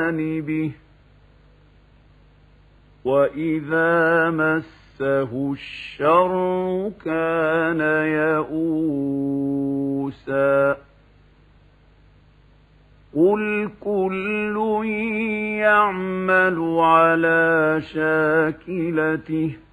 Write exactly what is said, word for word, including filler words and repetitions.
به وإذا مسه الشر كان يئوسا قل كل يعمل على شاكلته